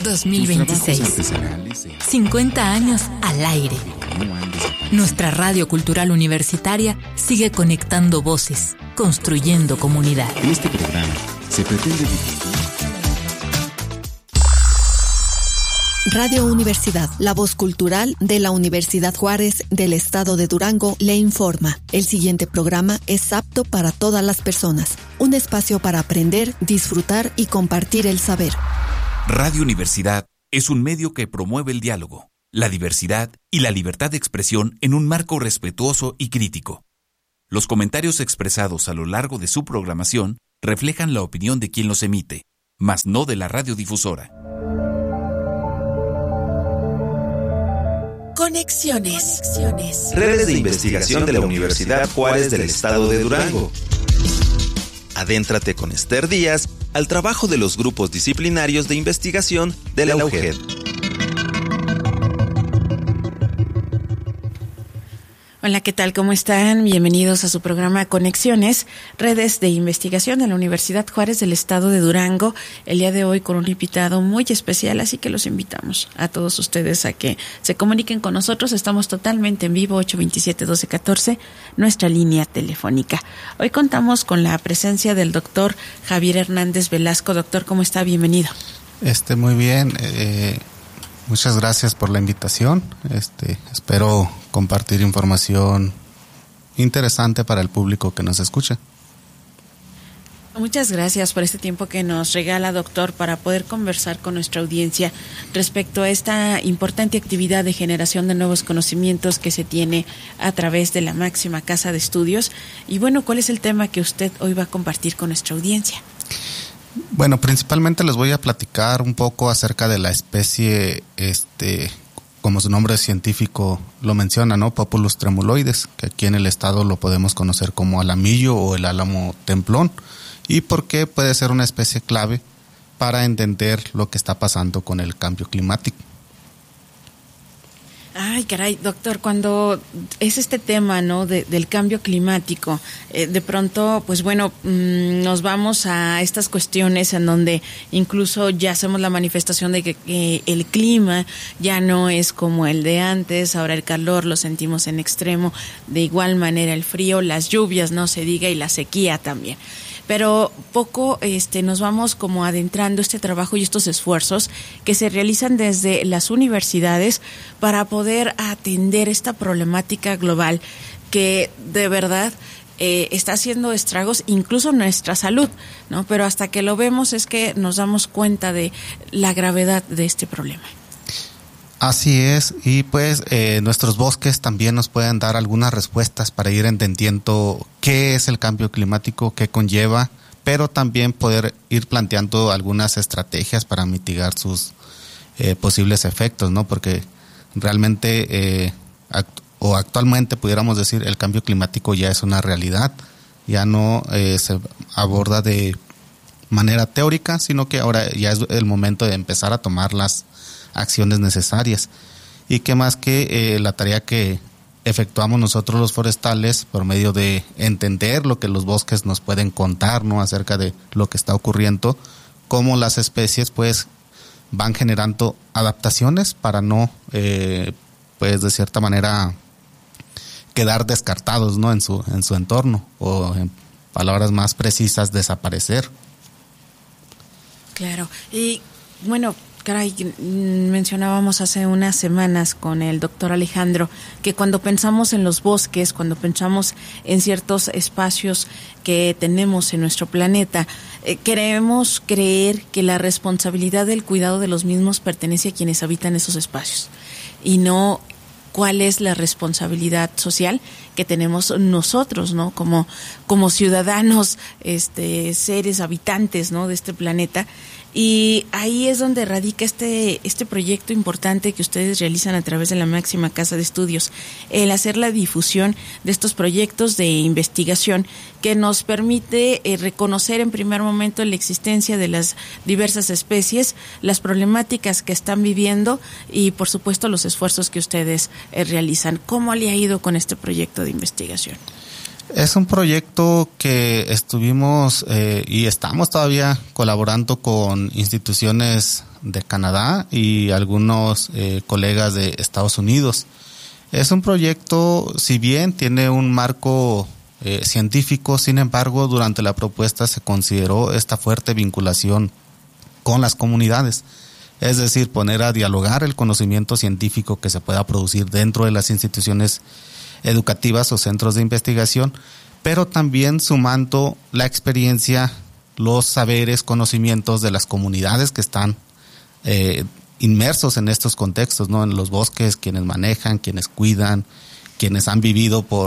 2026. 50 años al aire. Nuestra radio cultural universitaria sigue conectando voces, construyendo comunidad. En este programa se pretende difundir. Radio Universidad, la voz cultural de la Universidad Juárez del Estado de Durango, le informa. El siguiente programa es apto para todas las personas. Un espacio para aprender, disfrutar y compartir el saber. Radio Universidad es un medio que promueve el diálogo, la diversidad y la libertad de expresión en un marco respetuoso y crítico. Los comentarios expresados a lo largo de su programación reflejan la opinión de quien los emite, mas no de la radiodifusora. Conexiones. Redes de investigación de la Universidad Juárez del Estado de Durango. Adéntrate con Esther Díaz al trabajo de los grupos disciplinarios de investigación de la UGED. Hola, ¿qué tal? ¿Cómo están? Bienvenidos a su programa Conexiones, redes de investigación de la Universidad Juárez del Estado de Durango. El día de hoy con un invitado muy especial, así que los invitamos a todos ustedes a que se comuniquen con nosotros. Estamos totalmente en vivo, 827-1214, nuestra línea telefónica. Hoy contamos con la presencia del doctor Javier Hernández Velasco. Doctor, ¿cómo está? Bienvenido. Muy bien. Muchas gracias por la invitación. Espero compartir información interesante para el público que nos escucha. Muchas gracias por este tiempo que nos regala, doctor, para poder conversar con nuestra audiencia respecto a esta importante actividad de generación de nuevos conocimientos que se tiene a través de la máxima casa de estudios. Y bueno, ¿cuál es el tema que usted hoy va a compartir con nuestra audiencia? Bueno, principalmente les voy a platicar un poco acerca de la especie, como su nombre científico lo menciona, ¿no? Populus tremuloides, que aquí en el estado lo podemos conocer como alamillo o el álamo templón, y por qué puede ser una especie clave para entender lo que está pasando con el cambio climático. Ay, caray, doctor, cuando es este tema, ¿no?, del cambio climático, de pronto, pues bueno, nos vamos a estas cuestiones en donde incluso ya hacemos la manifestación de que el clima ya no es como el de antes. Ahora el calor lo sentimos en extremo, de igual manera el frío, las lluvias, no se diga, y la sequía también. Pero poco nos vamos como adentrando este trabajo y estos esfuerzos que se realizan desde las universidades para poder atender esta problemática global que de verdad está haciendo estragos incluso en nuestra salud, ¿no? Pero hasta que lo vemos es que nos damos cuenta de la gravedad de este problema. Así es, y pues nuestros bosques también nos pueden dar algunas respuestas para ir entendiendo qué es el cambio climático, qué conlleva, pero también poder ir planteando algunas estrategias para mitigar sus posibles efectos, ¿no? Porque realmente actualmente pudiéramos decir el cambio climático ya es una realidad, ya no se aborda de manera teórica, sino que ahora ya es el momento de empezar a tomar las acciones necesarias. Y que más que la tarea que efectuamos nosotros los forestales por medio de entender lo que los bosques nos pueden contar, ¿no?, acerca de lo que está ocurriendo, cómo las especies pues van generando adaptaciones para no pues de cierta manera quedar descartados, ¿no?, en su entorno, o en palabras más precisas, desaparecer. Claro. Y bueno, caray, mencionábamos hace unas semanas con el doctor Alejandro que cuando pensamos en los bosques, cuando pensamos en ciertos espacios que tenemos en nuestro planeta, queremos creer que la responsabilidad del cuidado de los mismos pertenece a quienes habitan esos espacios y no cuál es la responsabilidad social que tenemos nosotros, ¿no?, como ciudadanos, seres habitantes, ¿no?, de este planeta. Y ahí es donde radica este proyecto importante que ustedes realizan a través de la máxima casa de estudios, el hacer la difusión de estos proyectos de investigación que nos permite reconocer en primer momento la existencia de las diversas especies, las problemáticas que están viviendo y por supuesto los esfuerzos que ustedes realizan. ¿Cómo le ha ido con este proyecto de investigación? Es un proyecto que estuvimos y estamos todavía colaborando con instituciones de Canadá y algunos colegas de Estados Unidos. Es un proyecto, si bien tiene un marco científico, sin embargo, durante la propuesta se consideró esta fuerte vinculación con las comunidades. Es decir, poner a dialogar el conocimiento científico que se pueda producir dentro de las instituciones educativas o centros de investigación, pero también sumando la experiencia, los saberes, conocimientos de las comunidades que están inmersos en estos contextos, ¿no? En los bosques, quienes manejan, quienes cuidan, quienes han vivido por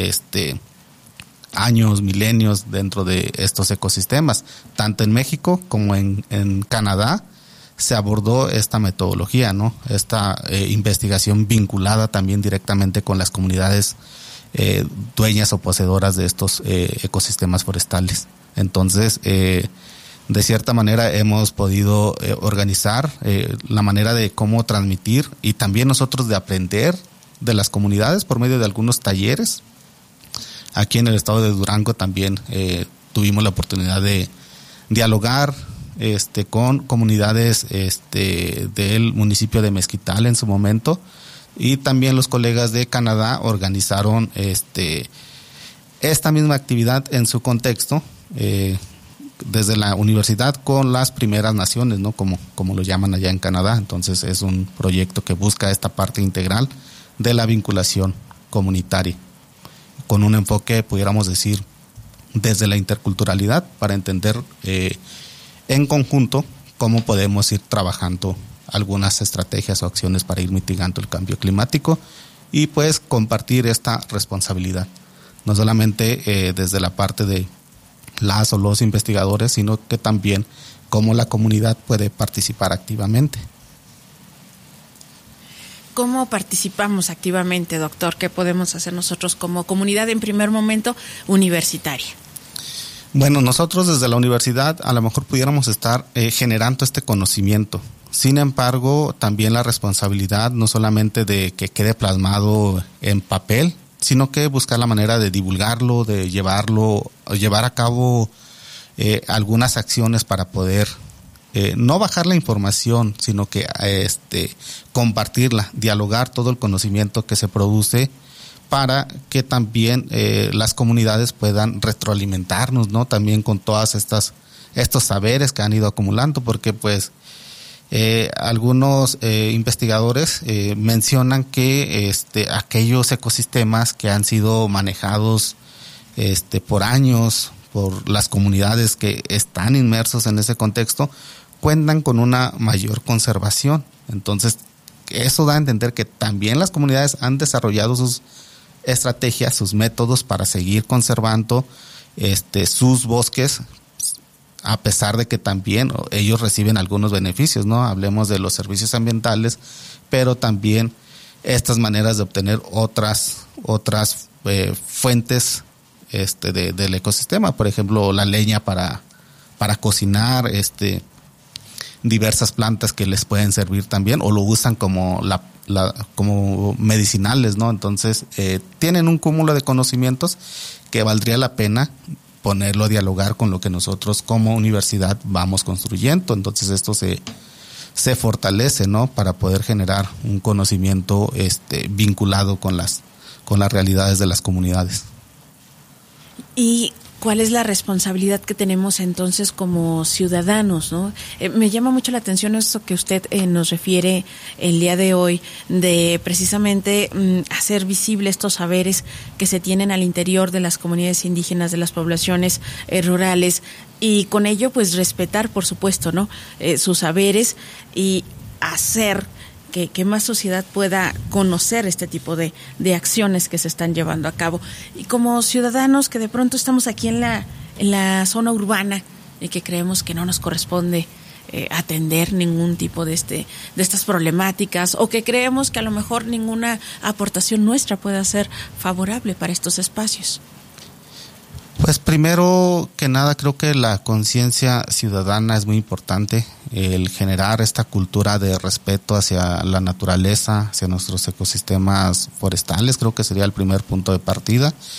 años, milenios dentro de estos ecosistemas. Tanto en México como en Canadá se abordó esta metodología, ¿no? Esta investigación vinculada también directamente con las comunidades dueñas o poseedoras de estos ecosistemas forestales. Entonces, de cierta manera hemos podido organizar la manera de cómo transmitir y también nosotros de aprender de las comunidades por medio de algunos talleres. Aquí en el estado de Durango también tuvimos la oportunidad de dialogar con comunidades del municipio de Mezquital en su momento, y también los colegas de Canadá organizaron esta misma actividad en su contexto desde la universidad con las primeras naciones, ¿no? Como lo llaman allá en Canadá. Entonces es un proyecto que busca esta parte integral de la vinculación comunitaria con un enfoque, pudiéramos decir, desde la interculturalidad, para entender en conjunto cómo podemos ir trabajando algunas estrategias o acciones para ir mitigando el cambio climático y pues compartir esta responsabilidad, no solamente desde la parte de las o los investigadores, sino que también cómo la comunidad puede participar activamente. ¿Cómo participamos activamente, doctor? ¿Qué podemos hacer nosotros como comunidad en primer momento universitaria? Bueno, nosotros desde la universidad a lo mejor pudiéramos estar generando este conocimiento. Sin embargo, también la responsabilidad no solamente de que quede plasmado en papel, sino que buscar la manera de divulgarlo, de llevar a cabo algunas acciones para poder no bajar la información, sino que compartirla, dialogar todo el conocimiento que se produce para que también las comunidades puedan retroalimentarnos, ¿no? También con todas estos saberes que han ido acumulando, porque pues algunos investigadores mencionan que aquellos ecosistemas que han sido manejados por años por las comunidades que están inmersos en ese contexto cuentan con una mayor conservación. Entonces, eso da a entender que también las comunidades han desarrollado sus estrategias, sus métodos para seguir conservando sus bosques, a pesar de que también ellos reciben algunos beneficios, ¿no? Hablemos de los servicios ambientales, pero también estas maneras de obtener otras fuentes del ecosistema, por ejemplo, la leña para cocinar, diversas plantas que les pueden servir también, o lo usan como como medicinales, ¿no? Entonces, tienen un cúmulo de conocimientos que valdría la pena ponerlo a dialogar con lo que nosotros como universidad vamos construyendo. Entonces esto se fortalece, ¿no? Para poder generar un conocimiento vinculado con las realidades de las comunidades. ¿Y cuál es la responsabilidad que tenemos entonces como ciudadanos, ¿no? Me llama mucho la atención esto que usted nos refiere el día de hoy, de precisamente hacer visible estos saberes que se tienen al interior de las comunidades indígenas, de las poblaciones rurales, y con ello pues respetar, por supuesto, ¿no? Sus saberes y hacer que más sociedad pueda conocer este tipo de acciones que se están llevando a cabo. Y como ciudadanos que de pronto estamos aquí en la zona urbana y que creemos que no nos corresponde atender ningún tipo de estas problemáticas, o que creemos que a lo mejor ninguna aportación nuestra pueda ser favorable para estos espacios. Pues primero que nada creo que la conciencia ciudadana es muy importante, el generar esta cultura de respeto hacia la naturaleza, hacia nuestros ecosistemas forestales, creo que sería el primer punto de partida.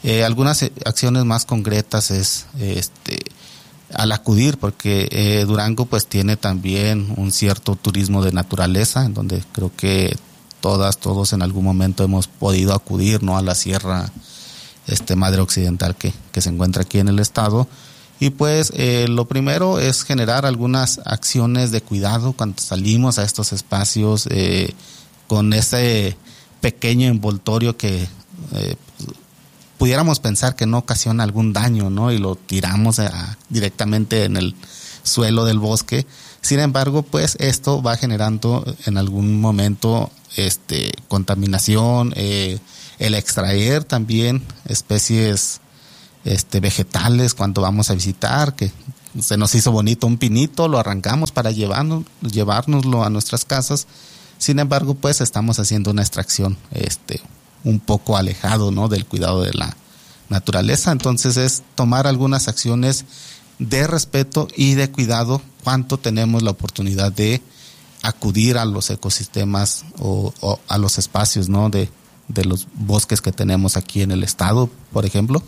Algunas acciones más concretas es al acudir, porque Durango pues tiene también un cierto turismo de naturaleza, en donde creo que todos en algún momento hemos podido acudir, ¿no?, a la Sierra Madre Occidental que se encuentra aquí en el estado. Y pues lo primero es generar algunas acciones de cuidado cuando salimos a estos espacios, con ese pequeño envoltorio que pudiéramos pensar que no ocasiona algún daño, ¿no?, y lo tiramos directamente en el suelo del bosque. Sin embargo, pues esto va generando en algún momento contaminación, el extraer también especies vegetales cuando vamos a visitar, que se nos hizo bonito un pinito, lo arrancamos para llevárnoslo a nuestras casas. Sin embargo, pues estamos haciendo una extracción un poco alejado, ¿no?, del cuidado de la naturaleza. Entonces es tomar algunas acciones de respeto y de cuidado cuando tenemos la oportunidad de acudir a los ecosistemas o a los espacios, ¿no?, de los bosques que tenemos aquí en el estado, por ejemplo.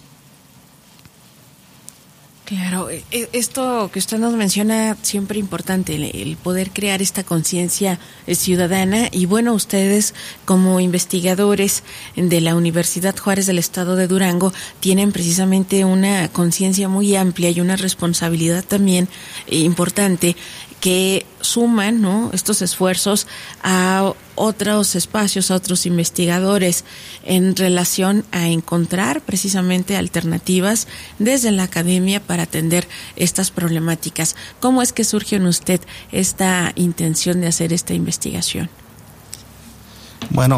Claro, esto que usted nos menciona, siempre importante, el poder crear esta conciencia ciudadana. Y bueno, ustedes como investigadores de la Universidad Juárez del Estado de Durango tienen precisamente una conciencia muy amplia y una responsabilidad también importante, que suman, ¿no?, estos esfuerzos a otros espacios, a otros investigadores en relación a encontrar precisamente alternativas desde la academia para atender estas problemáticas. ¿Cómo es que surge en usted esta intención de hacer esta investigación? Bueno,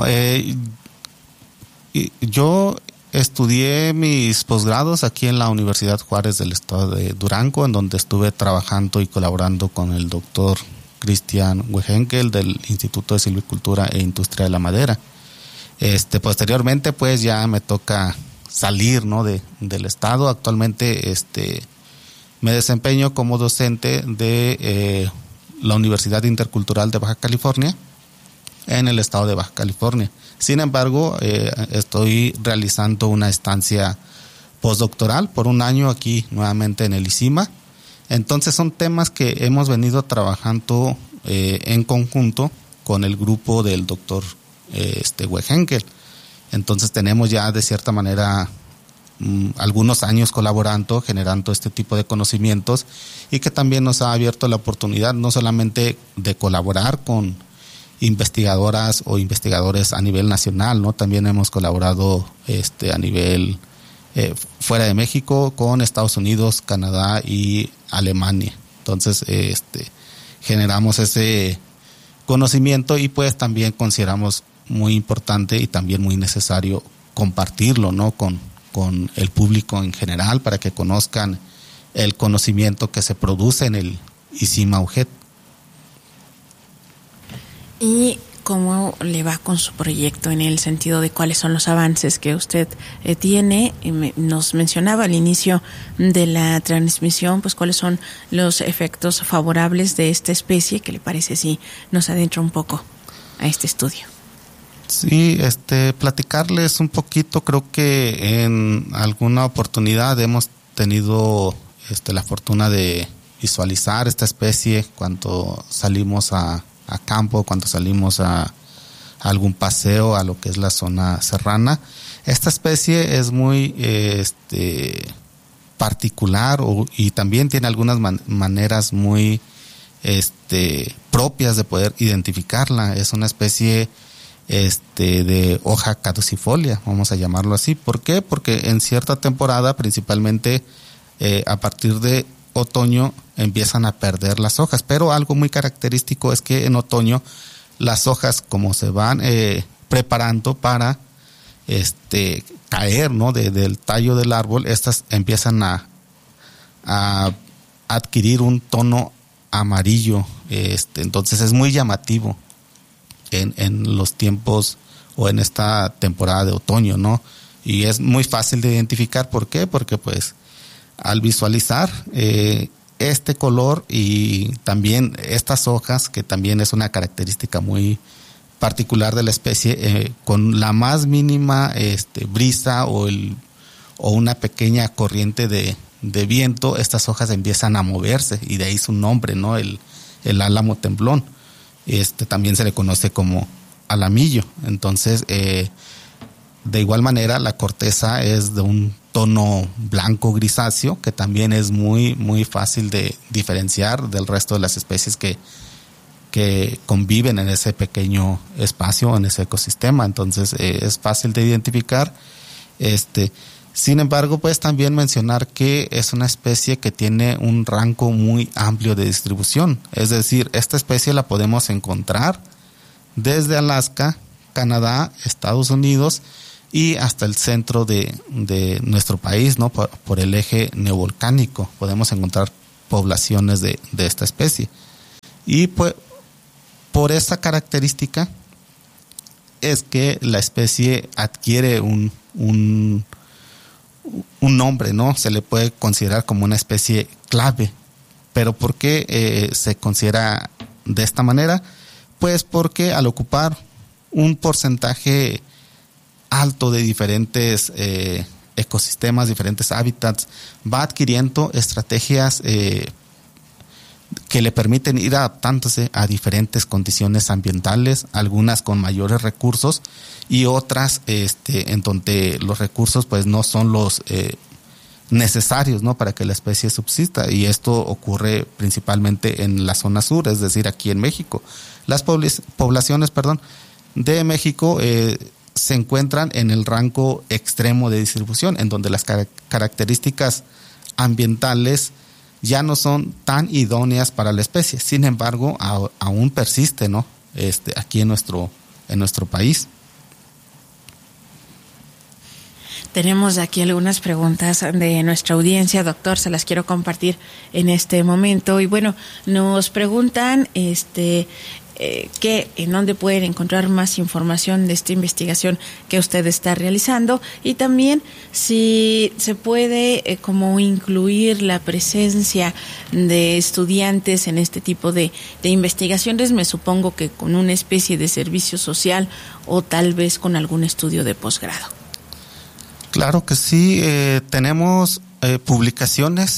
yo estudié mis posgrados aquí en la Universidad Juárez del Estado de Durango, en donde estuve trabajando y colaborando con el doctor Christian Wehenkel del Instituto de Silvicultura e Industria de la Madera. Posteriormente, pues ya me toca salir, ¿no?, del estado. Actualmente, me desempeño como docente de la Universidad Intercultural de Baja California en el estado de Baja California. Sin embargo, estoy realizando una estancia postdoctoral por un año aquí nuevamente en el ICIMA. Entonces son temas que hemos venido trabajando en conjunto con el grupo del doctor Wehenkel. Entonces tenemos ya de cierta manera algunos años colaborando, generando este tipo de conocimientos, y que también nos ha abierto la oportunidad no solamente de colaborar con investigadoras o investigadores a nivel nacional, ¿no? También hemos colaborado a nivel fuera de México con Estados Unidos, Canadá y Alemania. Entonces generamos ese conocimiento y pues también consideramos muy importante y también muy necesario compartirlo, ¿no?, con el público en general, para que conozcan el conocimiento que se produce en el ICIMA UJET. ¿Y cómo le va con su proyecto en el sentido de cuáles son los avances que usted tiene? Nos mencionaba al inicio de la transmisión, pues cuáles son los efectos favorables de esta especie. ¿Qué le parece si nos adentra un poco a este estudio? Sí, platicarles un poquito. Creo que en alguna oportunidad hemos tenido la fortuna de visualizar esta especie cuando salimos a campo, cuando salimos a algún paseo a lo que es la zona serrana. Esta especie es muy particular y también tiene algunas maneras muy propias de poder identificarla. Es una especie de hoja caducifolia, vamos a llamarlo así. ¿Por qué? Porque en cierta temporada, principalmente a partir de otoño, empiezan a perder las hojas, pero algo muy característico es que en otoño las hojas, como se van preparando para caer, ¿no?, del tallo del árbol, estas empiezan a adquirir un tono amarillo. Entonces es muy llamativo en los tiempos o en esta temporada de otoño, ¿no? Y es muy fácil de identificar. ¿Por qué? Porque pues al visualizar este color y también estas hojas, que también es una característica muy particular de la especie, con la más mínima brisa o o una pequeña corriente de viento, estas hojas empiezan a moverse y de ahí su nombre, ¿no? El álamo temblón. También se le conoce como alamillo. Entonces, de igual manera, la corteza es de un tono blanco grisáceo, que también es muy, muy fácil de diferenciar del resto de las especies que conviven en ese pequeño espacio, en ese ecosistema. Entonces, es fácil de identificar. Sin embargo, pues también mencionar que es una especie que tiene un rango muy amplio de distribución. Es decir, esta especie la podemos encontrar desde Alaska, Canadá, Estados Unidos y hasta el centro de nuestro país, ¿no? Por el eje neovolcánico podemos encontrar poblaciones de esta especie. Y pues por esta característica es que la especie adquiere un nombre, ¿no? Se le puede considerar como una especie clave. ¿Pero por qué se considera de esta manera? Pues porque al ocupar un porcentaje alto de diferentes ecosistemas, diferentes hábitats, va adquiriendo estrategias que le permiten ir adaptándose a diferentes condiciones ambientales, algunas con mayores recursos y otras en donde los recursos pues no son los necesarios, ¿no? Para que la especie subsista, y esto ocurre principalmente en la zona sur, es decir, aquí en México. Las poblaciones de México se encuentran en el rango extremo de distribución, en donde las características ambientales ya no son tan idóneas para la especie. Sin embargo, aún persiste, ¿no? Aquí en nuestro país. Tenemos aquí algunas preguntas de nuestra audiencia, doctor, se las quiero compartir en este momento. Y bueno, nos preguntan en dónde pueden encontrar más información de esta investigación que usted está realizando, y también si se puede como incluir la presencia de estudiantes en este tipo de investigaciones, me supongo que con una especie de servicio social o tal vez con algún estudio de posgrado. Claro que sí, tenemos publicaciones,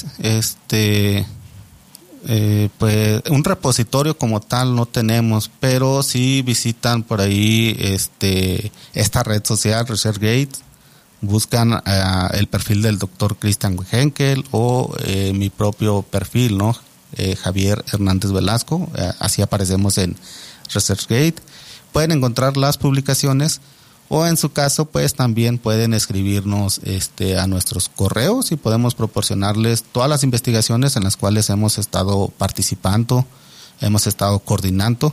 pues un repositorio como tal no tenemos, pero sí visitan por ahí esta red social ResearchGate, buscan el perfil del doctor Christian Wehenkel o mi propio perfil, ¿no? Javier Hernández Velasco, así aparecemos en ResearchGate. Pueden encontrar las publicaciones, o en su caso pues también pueden escribirnos a nuestros correos y podemos proporcionarles todas las investigaciones en las cuales hemos estado participando, hemos estado coordinando,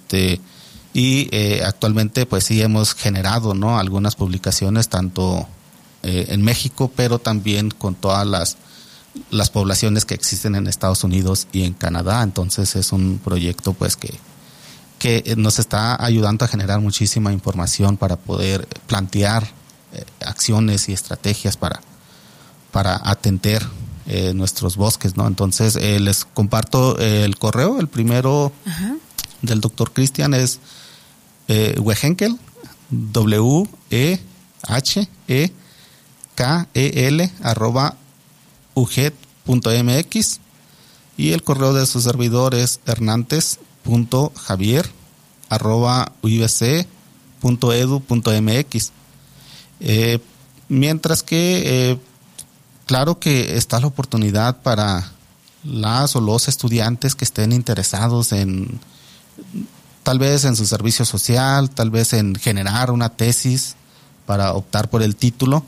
y actualmente pues sí hemos generado, ¿no? Algunas publicaciones tanto en México, pero también con todas las poblaciones que existen en Estados Unidos y en Canadá. Entonces es un proyecto pues que nos está ayudando a generar muchísima información para poder plantear acciones y estrategias para atender nuestros bosques, ¿no? Entonces les comparto el correo. El primero del doctor Christian es Wehenkel, WEHENKEL @ujet.mx, y el correo de su servidor es hernandez.javier@ubc.edu.mx. Mientras que claro que está la oportunidad para las o los estudiantes que estén interesados en tal vez en su servicio social, tal vez en generar una tesis para optar por el título.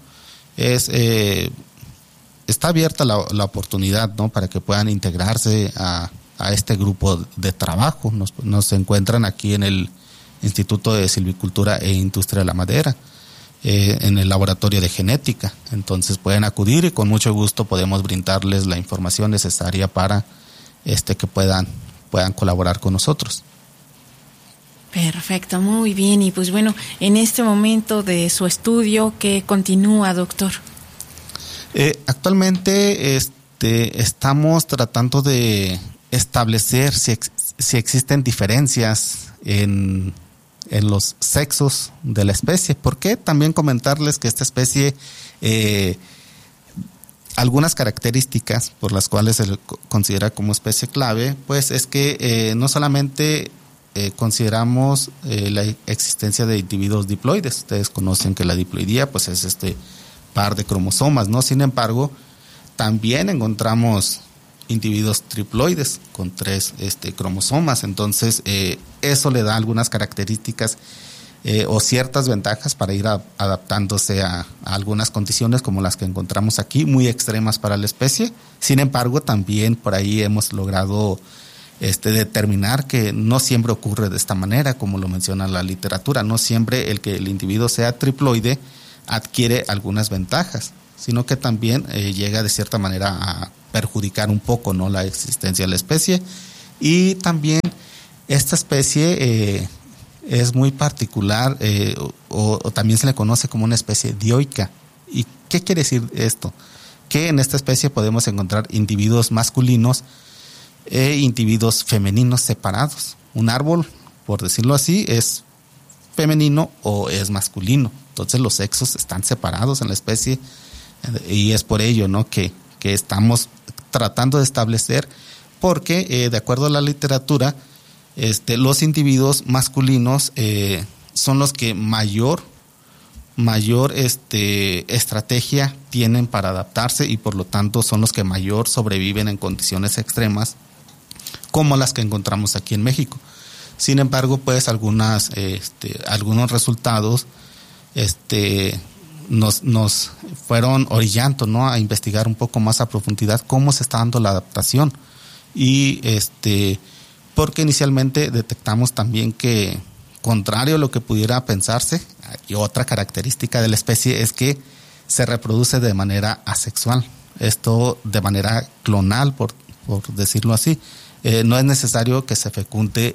Está abierta la oportunidad, ¿no? Para que puedan integrarse a este grupo de trabajo. Nos encuentran aquí en el Instituto de Silvicultura e Industria de la Madera, en el laboratorio de genética. Entonces pueden acudir y con mucho gusto podemos brindarles la información necesaria para que puedan colaborar con nosotros. Perfecto, muy bien. Y pues bueno, en este momento de su estudio, ¿qué continúa, doctor? Actualmente estamos tratando de establecer si existen diferencias en los sexos de la especie. ¿Por qué? También comentarles que esta especie algunas características por las cuales se le considera como especie clave, pues es que no solamente consideramos la existencia de individuos diploides. Ustedes conocen que la diploidía pues es este par de cromosomas, ¿no? Sin embargo, también encontramos individuos triploides con 3 cromosomas. Entonces, eso le da algunas características o ciertas ventajas para ir adaptándose a algunas condiciones como las que encontramos aquí, muy extremas para la especie. Sin embargo, también por ahí hemos logrado determinar que no siempre ocurre de esta manera, como lo menciona la literatura. No siempre el que el individuo sea triploide adquiere algunas ventajas, sino que también llega de cierta manera a perjudicar un poco, ¿no?, la existencia de la especie. Y también esta especie es muy particular, o también se le conoce como una especie dioica. ¿Y qué quiere decir esto? Que en esta especie podemos encontrar individuos masculinos e individuos femeninos separados. Un árbol, por decirlo así, es femenino o es masculino. Entonces los sexos están separados en la especie, y es por ello, ¿no?, que estamos tratando de establecer, porque de acuerdo a la literatura, los individuos masculinos son los que mayor estrategia tienen para adaptarse, y por lo tanto son los que mayor sobreviven en condiciones extremas como las que encontramos aquí en México. Sin embargo, pues algunos resultados nos fueron orillando, ¿no?, a investigar un poco más a profundidad cómo se está dando la adaptación. Y porque inicialmente detectamos también que, contrario a lo que pudiera pensarse, y otra característica de la especie es que se reproduce de manera asexual, esto de manera clonal, por decirlo así. No es necesario que se fecunde,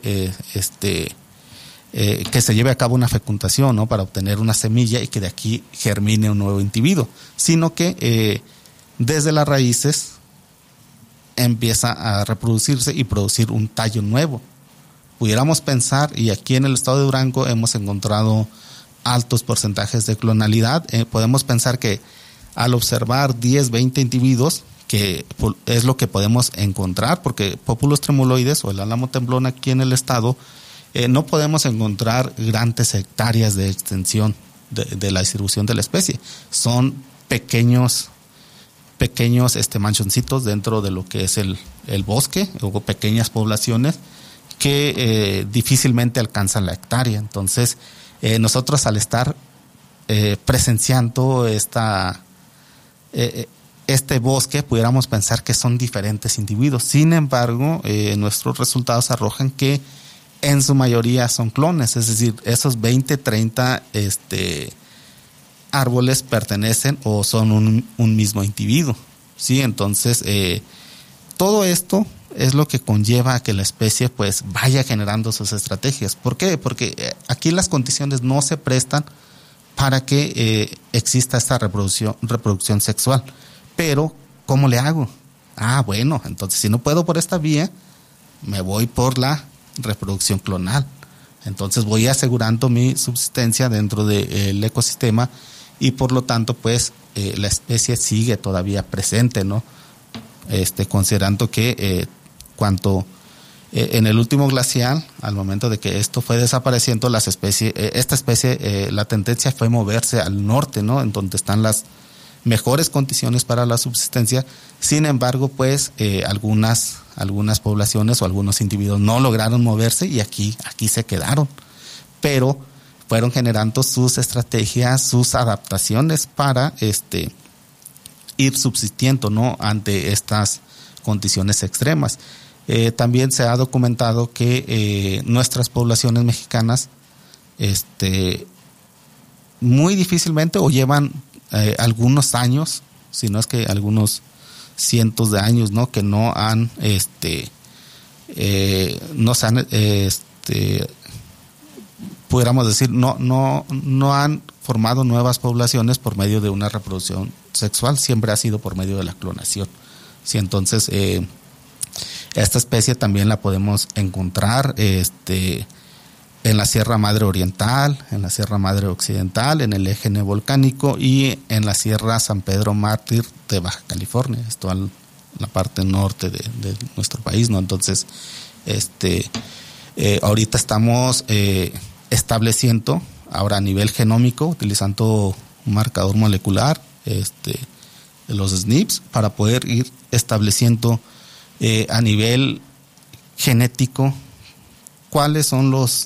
que se lleve a cabo una fecundación, ¿no?, para obtener una semilla y que de aquí germine un nuevo individuo, sino que desde las raíces empieza a reproducirse y producir un tallo nuevo. Pudiéramos pensar, y aquí en el estado de Durango hemos encontrado altos porcentajes de clonalidad, podemos pensar que al observar 10, 20 individuos, que es lo que podemos encontrar, porque Populus tremuloides o el álamo temblón aquí en el estado, no podemos encontrar grandes hectáreas de extensión de la distribución de la especie. Son pequeños manchoncitos dentro de lo que es el bosque, o pequeñas poblaciones que difícilmente alcanzan la hectárea. Entonces, nosotros al estar presenciando este bosque, pudiéramos pensar que son diferentes individuos. Sin embargo, nuestros resultados arrojan que en su mayoría son clones, es decir, esos 20, 30 árboles pertenecen o son un mismo individuo, ¿sí? Entonces, todo esto es lo que conlleva a que la especie pues vaya generando sus estrategias. ¿Por qué? Porque aquí las condiciones no se prestan para que exista esta reproducción sexual. Pero, ¿cómo le hago? Bueno, entonces si no puedo por esta vía, me voy por la reproducción clonal. Entonces voy asegurando mi subsistencia dentro del ecosistema, y por lo tanto pues la especie sigue todavía presente, ¿no? Considerando que en el último glacial, al momento de que esto fue desapareciendo, la tendencia fue moverse al norte, ¿no?, en donde están las mejores condiciones para la subsistencia. Sin embargo, pues algunas poblaciones o algunos individuos no lograron moverse y aquí se quedaron, pero fueron generando sus estrategias, sus adaptaciones para ir subsistiendo, ¿no?, ante estas condiciones extremas. También se ha documentado que nuestras poblaciones mexicanas muy difícilmente, o llevan algunos años, si no es que algunos cientos de años, ¿no?, que no se han pudiéramos decir, no han formado nuevas poblaciones por medio de una reproducción sexual, siempre ha sido por medio de la clonación. Sí, entonces esta especie también la podemos encontrar en la Sierra Madre Oriental, en la Sierra Madre Occidental, en el eje neovolcánico y en la Sierra San Pedro Mártir de Baja California, esto en la parte norte de nuestro país, ¿no? Entonces, ahorita estamos estableciendo, ahora a nivel genómico, utilizando un marcador molecular, los SNPs, para poder ir estableciendo a nivel genético cuáles son los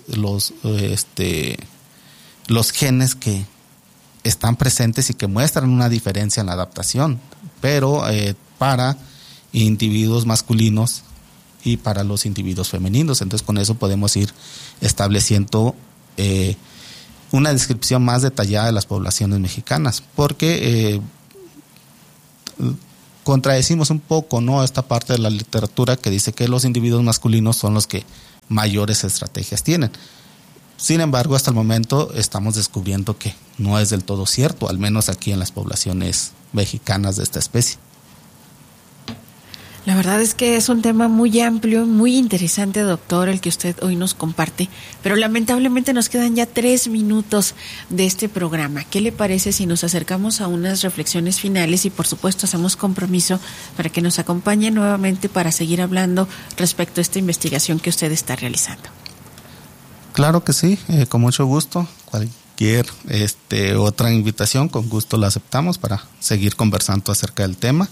genes que están presentes y que muestran una diferencia en la adaptación, pero para individuos masculinos y para los individuos femeninos. Entonces con eso podemos ir estableciendo una descripción más detallada de las poblaciones mexicanas, porque contradecimos un poco, ¿no?, esta parte de la literatura que dice que los individuos masculinos son los que mayores estrategias tienen. Sin embargo, hasta el momento estamos descubriendo que no es del todo cierto, al menos aquí en las poblaciones mexicanas de esta especie. La verdad es que es un tema muy amplio, muy interesante, doctor, el que usted hoy nos comparte, pero lamentablemente nos quedan ya 3 minutos de este programa. ¿Qué le parece si nos acercamos a unas reflexiones finales y por supuesto hacemos compromiso para que nos acompañe nuevamente para seguir hablando respecto a esta investigación que usted está realizando? Claro que sí, con mucho gusto. Cualquier otra invitación, con gusto la aceptamos para seguir conversando acerca del tema.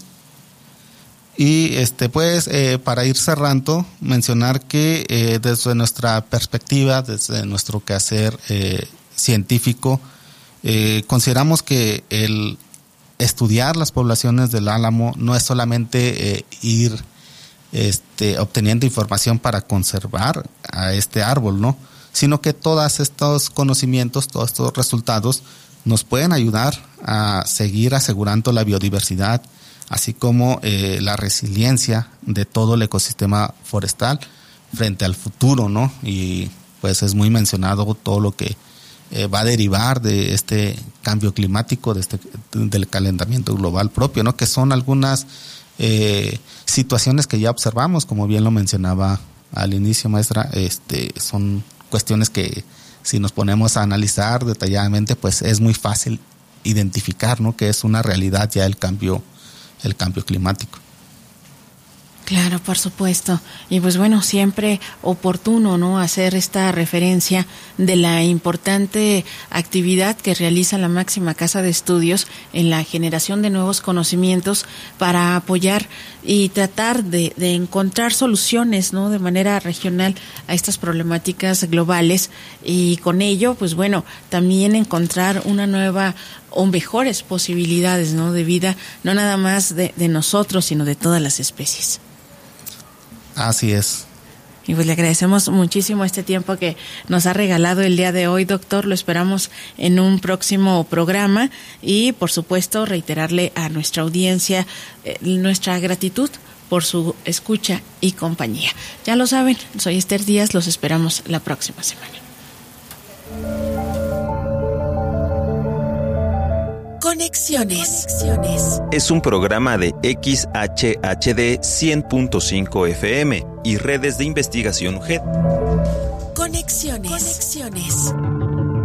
Y para ir cerrando, mencionar que desde nuestra perspectiva, desde nuestro quehacer científico, consideramos que el estudiar las poblaciones del álamo no es solamente ir obteniendo información para conservar a este árbol, ¿no?, sino que todos estos conocimientos, todos estos resultados nos pueden ayudar a seguir asegurando la biodiversidad, así como la resiliencia de todo el ecosistema forestal frente al futuro, ¿no? Y pues es muy mencionado todo lo que va a derivar de este cambio climático, del calentamiento global propio, ¿no? Que son algunas situaciones que ya observamos, como bien lo mencionaba al inicio, maestra. Son cuestiones que si nos ponemos a analizar detalladamente, pues es muy fácil identificar, ¿no?, que es una realidad ya el cambio climático. Claro, por supuesto. Y pues bueno, siempre oportuno, ¿no?, hacer esta referencia de la importante actividad que realiza la máxima casa de estudios en la generación de nuevos conocimientos para apoyar y tratar de encontrar soluciones, ¿no?, de manera regional a estas problemáticas globales, y con ello, pues bueno, también encontrar una nueva o mejores posibilidades, ¿no?, de vida, no nada más de nosotros, sino de todas las especies. Así es. Y pues le agradecemos muchísimo este tiempo que nos ha regalado el día de hoy, doctor. Lo esperamos en un próximo programa y, por supuesto, reiterarle a nuestra audiencia nuestra gratitud por su escucha y compañía. Ya lo saben, soy Esther Díaz, los esperamos la próxima semana. Conexiones. Es un programa de XHHD 100.5 FM y redes de investigación GED. Conexiones.